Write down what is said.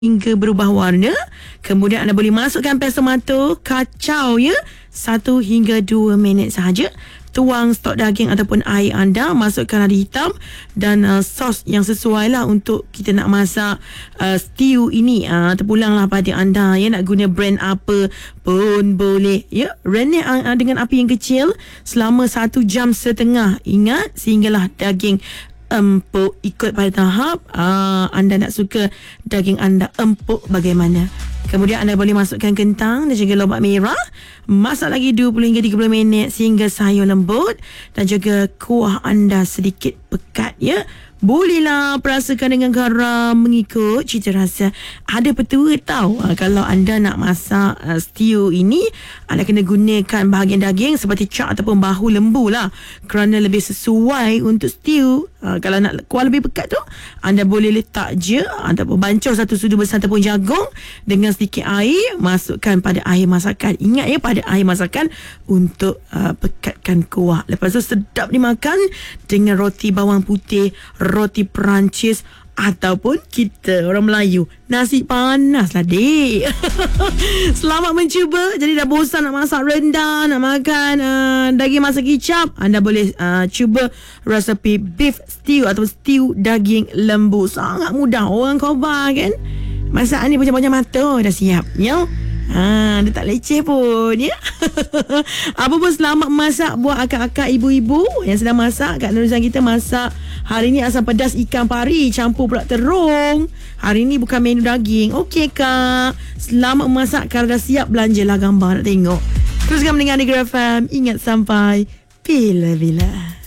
hingga berubah warna. Kemudian anda boleh masukkan pes tomato, kacau ya, 1 hingga 2 minit sahaja. Tuang stok daging ataupun air anda, masukkan lada hitam dan sos yang sesuai lah untuk kita nak masak stew ini. Terpulanglah pada anda ya, nak guna brand apa pun boleh ya. Renyah dengan api yang kecil selama 1.5 jam. Ingat, sehinggalah daging empuk. Ikut pada tahap anda nak suka daging anda empuk bagaimana. Kemudian anda boleh masukkan kentang dan juga lobak merah. Masak lagi 20 hingga 30 minit sehingga sayur lembut dan juga kuah anda sedikit pekat ya. Bolehlah perasakan dengan garam mengikut cita rasa. Ada petua tahu kalau anda nak masak stew ini, anda kena gunakan bahagian daging seperti cak ataupun bahu lembu lah, kerana lebih sesuai untuk stew. Kalau nak kuah lebih pekat tu, anda boleh letak je ataupun bancuh 1 sudu besar tepung jagung dengan sedikit air, masukkan pada air masakan. Ingat ya, pada air masakan untuk pekatkan kuah. Lepas tu sedap dimakan dengan roti bawang putih, roti Perancis ataupun kita orang Melayu, nasi panas lah dek. Selamat mencuba. Jadi dah bosan nak masak rendang, nak makan daging masak kicap, anda boleh cuba resepi beef stew atau stew daging lembu. Sangat mudah, orang khabar kan. Masakan ni macam-macam mata dah siap ya. Dia tak leceh pun ya. Apa pun selamat masak buat akak-akak ibu-ibu yang sedang masak. Kak Nuruzan kita masak hari ni asam pedas ikan pari campur pula terung. Hari ni bukan menu daging. Okey kak, selamat memasak. Kalau dah siap, belanjalah gambar nak tengok. Teruskan mendengar Negeri FM. Ingat sampai bila-bila.